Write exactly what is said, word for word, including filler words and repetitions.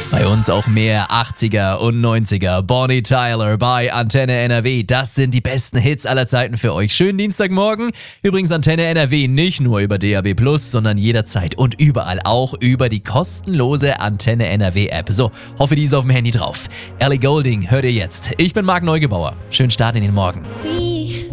Bei uns auch mehr achtziger und neunziger. Bonnie Tyler bei Antenne N R W. Das sind die besten Hits aller Zeiten für euch. Schönen Dienstagmorgen. Übrigens Antenne N R W nicht nur über D A B plus, sondern jederzeit und überall auch über die kostenlose Antenne N R W App. So, hoffe, die ist auf dem Handy drauf. Ellie Goulding hört ihr jetzt. Ich bin Marc Neugebauer. Schönen Start in den Morgen.